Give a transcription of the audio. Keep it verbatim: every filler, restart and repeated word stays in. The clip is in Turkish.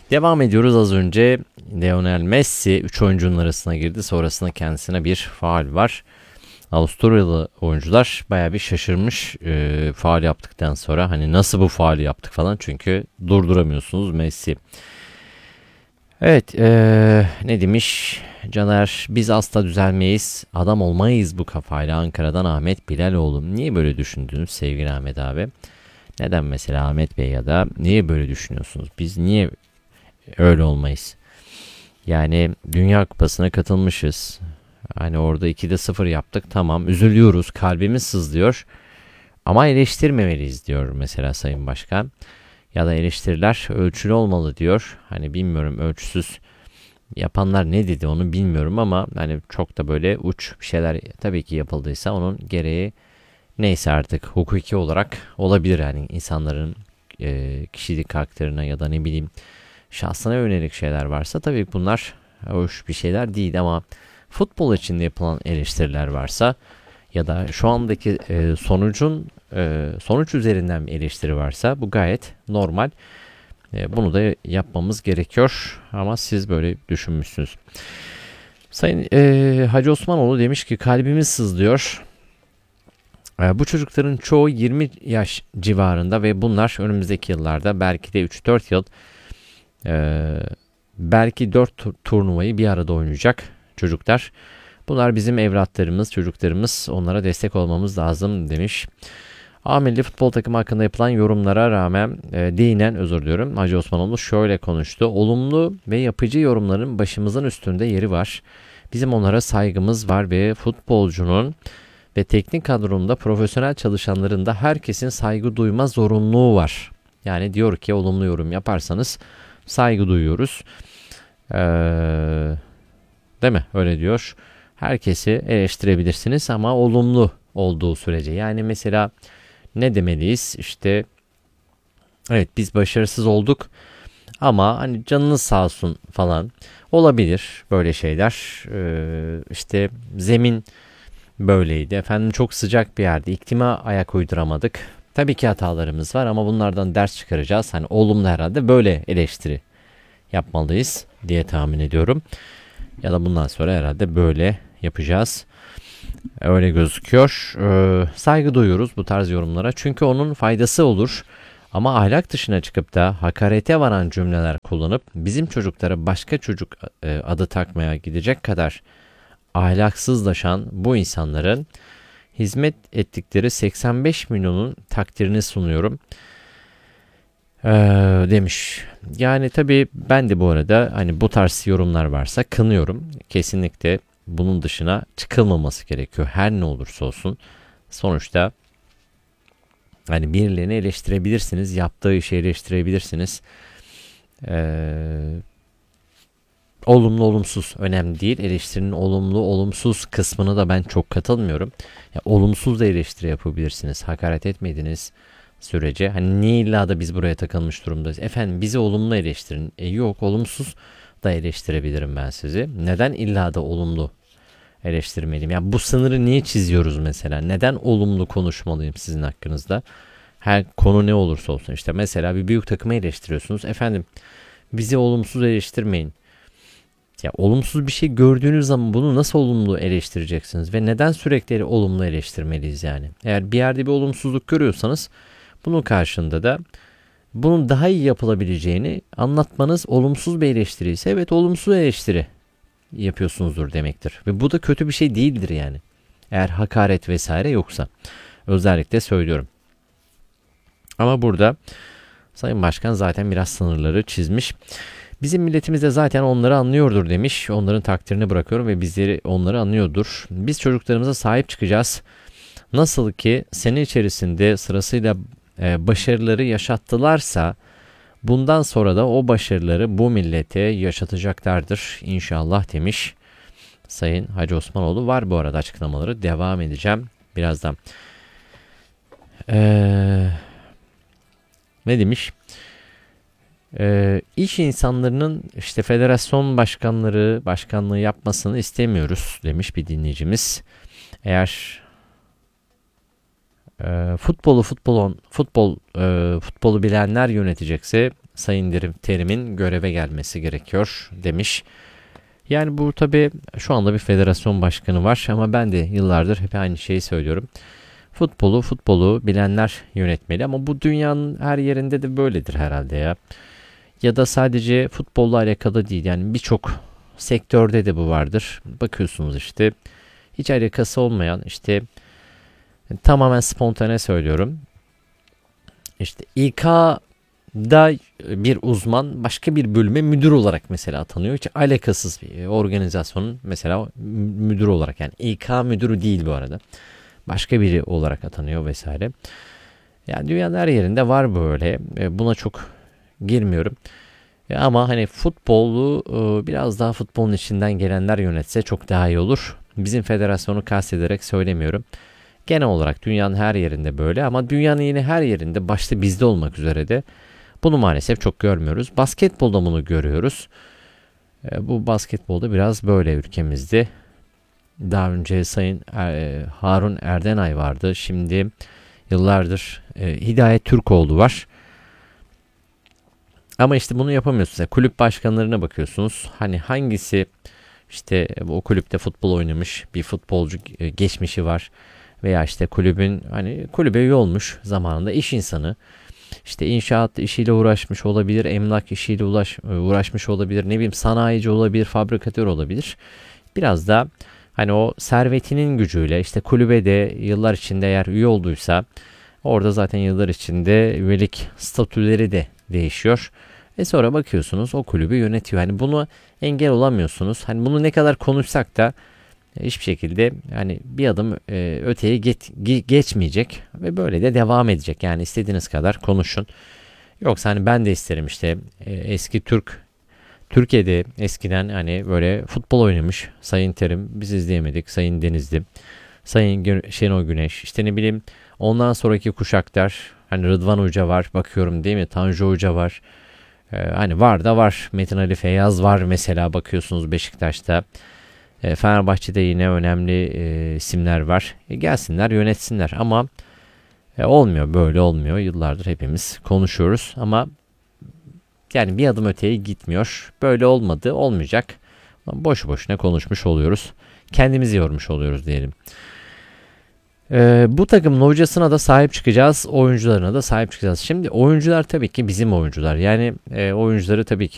Devam ediyoruz. Az önce Lionel Messi üç oyuncunun arasına girdi. Sonrasında kendisine bir faul var. Avusturyalı oyuncular bayağı bir şaşırmış e, faul yaptıktan sonra. Hani nasıl bu faul yaptık falan, çünkü durduramıyorsunuz Messi. Evet, e, ne demiş Caner? Biz asla düzelmeyiz, adam olmayız bu kafayla. Ankara'dan Ahmet Bilaloğlu. Niye böyle düşündünüz sevgili Ahmet abi? Neden mesela Ahmet Bey, ya da niye böyle düşünüyorsunuz? Biz niye öyle olmayız? Yani Dünya Kupası'na katılmışız. Hani orada ikide sıfır yaptık, tamam, üzülüyoruz, kalbimiz sızlıyor. Ama eleştirmemeliyiz diyor mesela Sayın Başkan. Ya da eleştiriler ölçülü olmalı diyor. Hani bilmiyorum, ölçüsüz yapanlar ne dedi onu bilmiyorum, ama hani çok da böyle uç bir şeyler tabii ki yapıldıysa onun gereği neyse artık hukuki olarak olabilir. Yani insanların e, kişilik karakterine ya da ne bileyim şahsına yönelik şeyler varsa tabii bunlar hoş bir şeyler değil, ama futbol içinde yapılan eleştiriler varsa ya da şu andaki e, sonucun e, sonuç üzerinden bir eleştiri varsa bu gayet normal. E, bunu da yapmamız gerekiyor, ama siz böyle düşünmüşsünüz. Sayın e, Hacı Osmanoğlu demiş ki kalbimiz sızlıyor. E, bu çocukların çoğu yirmi yaş civarında ve bunlar önümüzdeki yıllarda belki de üç dört yıl e, belki dört turnuvayı bir arada oynayacak çocuklar. Bunlar bizim evlatlarımız, çocuklarımız. Onlara destek olmamız lazım demiş. A milli futbol takımı hakkında yapılan yorumlara rağmen e, değinen, özür diliyorum, Hacı Osmanoğlu şöyle konuştu. Olumlu ve yapıcı yorumların başımızın üstünde yeri var. Bizim onlara saygımız var ve futbolcunun ve teknik kadronunda profesyonel çalışanların da herkesin saygı duyma zorunluluğu var. Yani diyor ki olumlu yorum yaparsanız saygı duyuyoruz. Ee, değil mi? Öyle diyor. Herkesi eleştirebilirsiniz ama olumlu olduğu sürece. Yani mesela ne demeliyiz? İşte evet, biz başarısız olduk ama hani canınız sağ olsun falan, olabilir böyle şeyler. Ee, işte zemin böyleydi. Efendim çok sıcak bir yerde, iklime ayak uyduramadık. Tabii ki hatalarımız var ama bunlardan ders çıkaracağız. Hani olumlu herhalde böyle eleştiri yapmalıyız diye tahmin ediyorum. Ya da bundan sonra herhalde böyle yapacağız. Öyle gözüküyor. Ee, saygı duyuyoruz bu tarz yorumlara. Çünkü onun faydası olur. Ama ahlak dışına çıkıp da hakarete varan cümleler kullanıp bizim çocuklara başka çocuk e, adı takmaya gidecek kadar ahlaksızlaşan bu insanların hizmet ettikleri seksen beş milyonun takdirini sunuyorum. Ee, demiş. Yani tabii ben de bu arada hani bu tarz yorumlar varsa kınıyorum. Kesinlikle bunun dışına çıkılmaması gerekiyor. Her ne olursa olsun. Sonuçta hani birilerini eleştirebilirsiniz. Yaptığı işi eleştirebilirsiniz. Ee, olumlu olumsuz önemli değil. Eleştirinin olumlu olumsuz kısmını da ben çok katılmıyorum. Ya, olumsuz da eleştiri yapabilirsiniz. Hakaret etmediğiniz sürece. Hani niye illa da biz buraya takılmış durumdayız? Efendim bizi olumlu eleştirin. E yok, olumsuz da eleştirebilirim ben sizi. Neden illa da olumlu eleştirmeliyim? Ya bu sınırı niye çiziyoruz mesela? Neden olumlu konuşmalıyım sizin hakkınızda? Her konu ne olursa olsun. İşte mesela bir büyük takımı eleştiriyorsunuz. Efendim bizi olumsuz eleştirmeyin. Ya olumsuz bir şey gördüğünüz zaman bunu nasıl olumlu eleştireceksiniz ve neden sürekli olumlu eleştirmeliyiz yani? Eğer bir yerde bir olumsuzluk görüyorsanız bunun karşında da bunun daha iyi yapılabileceğini anlatmanız olumsuz bir eleştiri ise evet, olumsuz eleştiri yapıyorsunuzdur demektir. Ve bu da kötü bir şey değildir yani. Eğer hakaret vesaire yoksa. Özellikle söylüyorum. Ama burada Sayın Başkan zaten biraz sınırları çizmiş. Bizim milletimiz de zaten onları anlıyordur demiş. Onların takdirini bırakıyorum ve bizleri onları anlıyordur. Biz çocuklarımıza sahip çıkacağız. Nasıl ki sene içerisinde sırasıyla e, başarıları yaşattılarsa bundan sonra da o başarıları bu millete yaşatacaklardır inşallah demiş. Sayın Hacı Osmanoğlu. Var bu arada açıklamaları, devam edeceğim birazdan. Ee, ne demiş? Ee, iş insanlarının işte federasyon başkanları başkanlığı yapmasını istemiyoruz demiş bir dinleyicimiz. Eğer e, futbolu futbolun futbol e, futbolu bilenler yönetecekse Sayın Terim- Terim'in göreve gelmesi gerekiyor demiş. Yani bu tabii şu anda bir federasyon başkanı var ama ben de yıllardır hep aynı şeyi söylüyorum. Futbolu futbolu bilenler yönetmeli ama bu dünyanın her yerinde de böyledir herhalde ya. Ya da sadece futbolla alakalı değil, yani birçok sektörde de bu vardır. Bakıyorsunuz işte hiç alakası olmayan, işte tamamen spontane söylüyorum. İşte İK'da bir uzman başka bir bölüme müdür olarak mesela atanıyor. Hiç alakasız bir organizasyonun mesela müdür olarak, yani İK müdürü değil bu arada. Başka biri olarak atanıyor vesaire. Yani dünyanın her yerinde var böyle. E, Buna çok girmiyorum. E, Ama hani futbolu e, biraz daha futbolun içinden gelenler yönetse çok daha iyi olur. Bizim federasyonu kastederek söylemiyorum. Genel olarak dünyanın her yerinde böyle ama dünyanın yine her yerinde, başta bizde olmak üzere de bunu maalesef çok görmüyoruz. Basketbolda bunu görüyoruz. E, Bu basketbolda biraz böyle ülkemizde. Daha önce Sayın e, Harun Erdenay vardı. Şimdi yıllardır e, Hidayet Türkoğlu var. Ama işte bunu yapamıyorsunuz. Yani kulüp başkanlarına bakıyorsunuz. Hani hangisi işte o kulüpte futbol oynamış, bir futbolcu e, geçmişi var veya işte kulübün, hani kulübe üye olmuş, zamanında iş insanı, işte inşaat işiyle uğraşmış olabilir, emlak işiyle uğraş, e, uğraşmış olabilir, ne bileyim sanayici olabilir, fabrikatör olabilir. Biraz da hani o servetinin gücüyle işte kulübede yıllar içinde eğer üye olduysa, orada zaten yıllar içinde üyelik statüleri de değişiyor. E sonra bakıyorsunuz o kulübü yönetiyor. Hani bunu engel olamıyorsunuz. Hani bunu ne kadar konuşsak da e, hiçbir şekilde yani bir adım e, öteye get, ge- geçmeyecek ve böyle de devam edecek. Yani istediğiniz kadar konuşun. Yoksa hani ben de isterim işte e, eski Türk Türkiye'de eskiden hani böyle futbol oynamış Sayın Terim, biz izleyemedik. Sayın Denizli, Sayın Gö- Şenol Güneş, işte ne bileyim ondan sonraki kuşaklar, hani Rıdvan Hoca var bakıyorum değil mi? Tanju Hoca var. Ee, hani var da var. Metin Ali Feyyaz var mesela, bakıyorsunuz Beşiktaş'ta. Ee, Fenerbahçe'de yine önemli e, isimler var. E, gelsinler yönetsinler ama e, olmuyor, böyle olmuyor. Yıllardır hepimiz konuşuyoruz ama yani bir adım öteye gitmiyor. Böyle olmadı, olmayacak. Boş boşuna konuşmuş oluyoruz. Kendimizi yormuş oluyoruz diyelim. Ee, bu takımın hocasına da sahip çıkacağız. Oyuncularına da sahip çıkacağız. Şimdi oyuncular tabii ki bizim oyuncular. Yani e, oyuncuları tabii ki